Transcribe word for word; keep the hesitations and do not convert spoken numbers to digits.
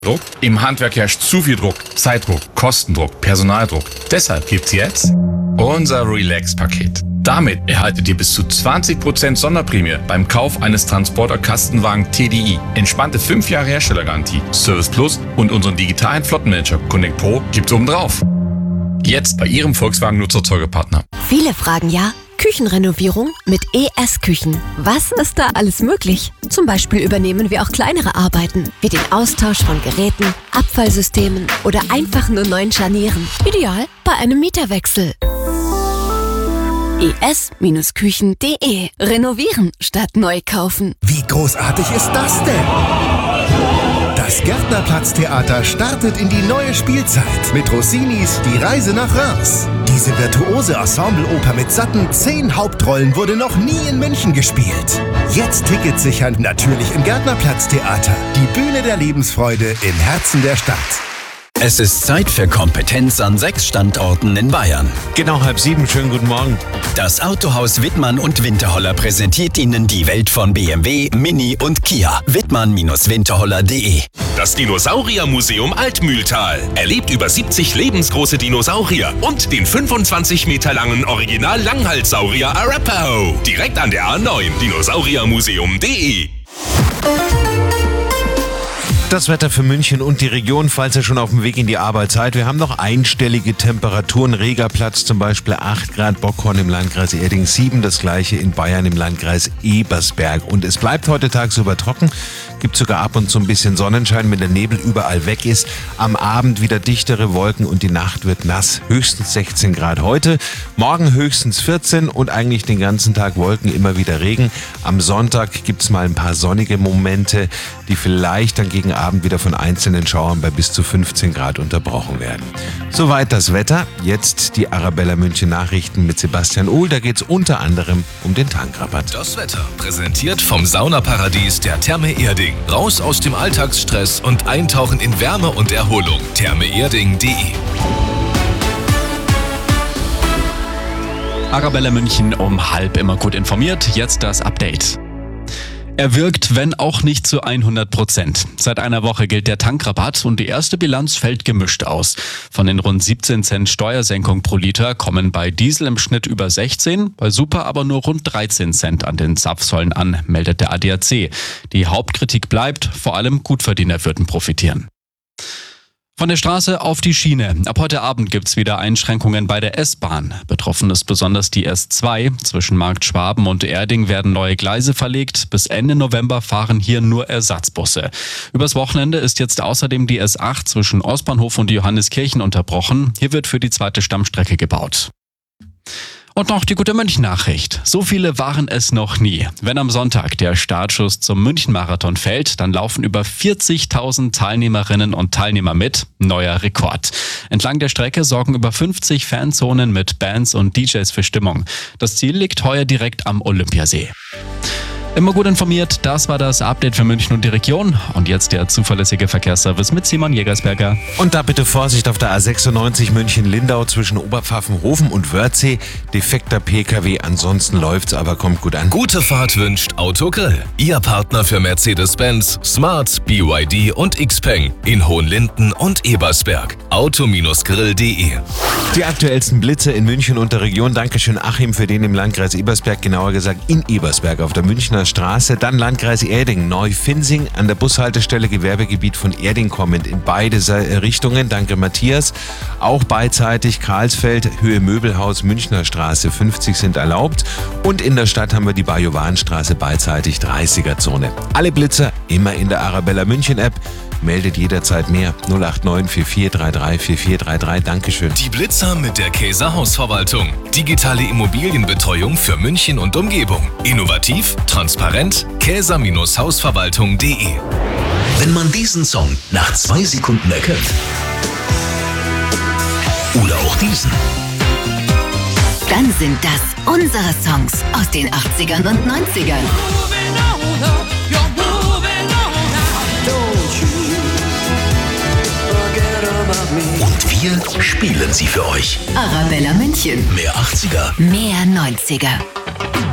Druck? Im Handwerk herrscht zu viel Druck. Zeitdruck, Kostendruck, Personaldruck. Deshalb gibt's jetzt unser Relax-Paket. Damit erhaltet ihr bis zu zwanzig Prozent Sonderprämie beim Kauf eines Transporter-Kastenwagen T D I. Entspannte fünf Jahre Herstellergarantie, Service Plus und unseren digitalen Flottenmanager Connect Pro gibt's oben drauf. Jetzt bei Ihrem Volkswagen-Nutzer-Zeugepartner. Viele fragen ja, Küchenrenovierung mit E S Küchen. Was ist da alles möglich? Zum Beispiel übernehmen wir auch kleinere Arbeiten, wie den Austausch von Geräten, Abfallsystemen oder einfach nur neuen Scharnieren. Ideal bei einem Mieterwechsel. E S Küchen punkt de. Renovieren statt neu kaufen. Wie großartig ist das denn? Das Gärtnerplatztheater startet in die neue Spielzeit mit Rossinis Die Reise nach Reims. Diese virtuose Ensembleoper mit satten zehn Hauptrollen wurde noch nie in München gespielt. Jetzt Tickets sichern, natürlich im Gärtnerplatztheater. Die Bühne der Lebensfreude im Herzen der Stadt. Es ist Zeit für Kompetenz an sechs Standorten in Bayern. Genau halb sieben, schönen guten Morgen. Das Autohaus Wittmann und Winterholler präsentiert Ihnen die Welt von B M W, Mini und Kia. Wittmann Winterholler punkt de. Das Dinosauriermuseum Altmühltal erlebt über siebzig lebensgroße Dinosaurier und den fünfundzwanzig Meter langen Original-Langhalssaurier Arapaho. Direkt an der A neun, dinosauriermuseum punkt de. Das Wetter für München und die Region, falls ihr schon auf dem Weg in die Arbeit seid. Wir haben noch einstellige Temperaturen. Regerplatz zum Beispiel acht Grad, Bockhorn im Landkreis Erding sieben, das gleiche in Bayern im Landkreis Ebersberg. Und es bleibt heute tagsüber trocken, gibt sogar ab und zu ein bisschen Sonnenschein, wenn der Nebel überall weg ist. Am Abend wieder dichtere Wolken und die Nacht wird nass. Höchstens sechzehn Grad heute, morgen höchstens vierzehn und eigentlich den ganzen Tag Wolken, immer wieder Regen. Am Sonntag gibt es mal ein paar sonnige Momente, die vielleicht dann gegen Abend wieder von einzelnen Schauern bei bis zu fünfzehn Grad unterbrochen werden. Soweit das Wetter. Jetzt die Arabella München Nachrichten mit Sebastian Uhl. Da geht es unter anderem um den Tankrabatt. Das Wetter präsentiert vom Saunaparadies der Therme Erding. Raus aus dem Alltagsstress und eintauchen in Wärme und Erholung. therme erding punkt de. Arabella München um halb immer gut informiert. Jetzt das Update. Er wirkt, wenn auch nicht zu hundert Prozent. Seit einer Woche gilt der Tankrabatt und die erste Bilanz fällt gemischt aus. Von den rund siebzehn Cent Steuersenkung pro Liter kommen bei Diesel im Schnitt über sechzehn, bei Super aber nur rund dreizehn Cent an den Zapfsäulen an, meldet der A D A C. Die Hauptkritik bleibt, vor allem Gutverdiener würden profitieren. Von der Straße auf die Schiene. Ab heute Abend gibt's wieder Einschränkungen bei der S-Bahn. Betroffen ist besonders die S zwei. Zwischen Markt Schwaben und Erding werden neue Gleise verlegt. Bis Ende November fahren hier nur Ersatzbusse. Übers Wochenende ist jetzt außerdem die S acht zwischen Ostbahnhof und Johanneskirchen unterbrochen. Hier wird für die zweite Stammstrecke gebaut. Und noch die gute München-Nachricht. So viele waren es noch nie. Wenn am Sonntag der Startschuss zum München-Marathon fällt, dann laufen über vierzigtausend Teilnehmerinnen und Teilnehmer mit. Neuer Rekord. Entlang der Strecke sorgen über fünfzig Fanzonen mit Bands und D Js für Stimmung. Das Ziel liegt heuer direkt am Olympiasee. Immer gut informiert, das war das Update für München und die Region. Und jetzt der zuverlässige Verkehrsservice mit Simon Jägersberger. Und da bitte Vorsicht auf der A sechsundneunzig München-Lindau zwischen Oberpfaffenhofen und Wörthsee. Defekter P K W, ansonsten läuft's, aber kommt gut an. Gute Fahrt wünscht Autogrill. Ihr Partner für Mercedes-Benz, Smart, B Y D und Xpeng in Hohenlinden und Ebersberg. auto grill punkt de. Die aktuellsten Blitze in München und der Region. Dankeschön Achim für den im Landkreis Ebersberg, genauer gesagt in Ebersberg auf der Münchner Straße. Dann Landkreis Erding, Neu-Finsing an der Bushaltestelle Gewerbegebiet von Erding kommend in beide Richtungen. Danke Matthias. Auch beidseitig Karlsfeld, Höhe Möbelhaus, Münchner Straße fünfzig sind erlaubt. Und in der Stadt haben wir die Bajowanstraße beidseitig dreißiger Zone. Alle Blitzer immer in der Arabella München App. Meldet jederzeit mehr. null acht neun vier vier drei drei vier vier drei drei. Dankeschön. Die Blitzer mit der Käser Hausverwaltung. Digitale Immobilienbetreuung für München und Umgebung. Innovativ, transparent, käser Hausverwaltung punkt de. Wenn man diesen Song nach zwei Sekunden erkennt, oder auch diesen, Dann sind das unsere Songs aus den achtzigern und neunzigern. und wir spielen sie für euch. Arabella München. Mehr achtziger. Mehr neunziger.